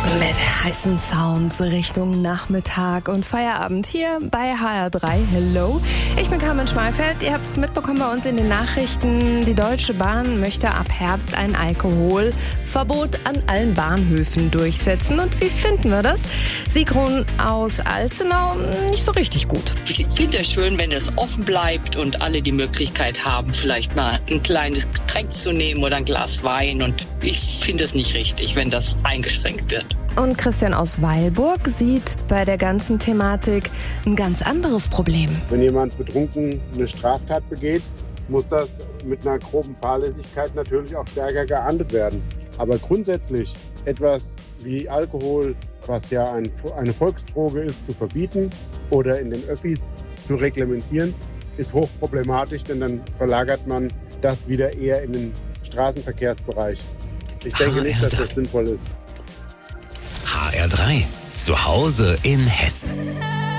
Mit heißen Sounds Richtung Nachmittag und Feierabend hier bei HR3. Hello, ich bin Carmen Schmalfeld. Ihr habt es mitbekommen bei uns in den Nachrichten. Die Deutsche Bahn möchte ab Herbst ein Alkoholverbot an allen Bahnhöfen durchsetzen. Und wie finden wir das? Sigrun aus Alzenau nicht so richtig gut. Ich finde es schön, wenn es offen bleibt und alle die Möglichkeit haben, vielleicht mal ein kleines Getränk zu nehmen oder ein Glas Wein. Und ich finde es nicht richtig, wenn das eingeschränkt wird. Und Christian aus Weilburg sieht bei der ganzen Thematik ein ganz anderes Problem. Wenn jemand betrunken eine Straftat begeht, muss das mit einer groben Fahrlässigkeit natürlich auch stärker geahndet werden. Aber grundsätzlich etwas wie Alkohol, was ja eine Volksdroge ist, zu verbieten oder in den Öffis zu reglementieren, ist hochproblematisch, denn dann verlagert man das wieder eher in den Straßenverkehrsbereich. Ich denke nicht, dass das sinnvoll ist. HR3, zu Hause in Hessen.